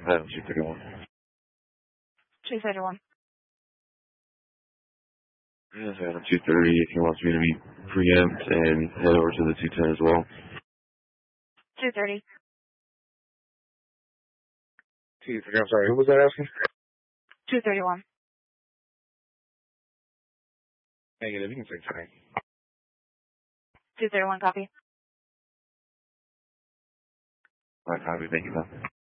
Adam 231. 231. Yes, Adam 230. He wants me to be preempt and head over to the 210 as well. 230. 230, I'm sorry, who was that asking? 231. Negative, you can say tonight. 231, copy. Alright, copy, thank you, man.